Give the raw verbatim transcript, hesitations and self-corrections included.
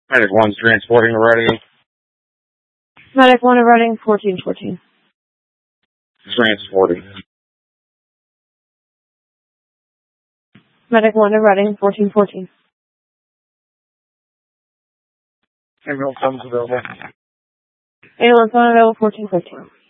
Medic one's transporting to Reading. Medic one to Reading, fourteen fourteen. Transporting. Medic one to Reading, fourteen fourteen. Ambulance comes available. Ambulance one available, fourteen fifteen.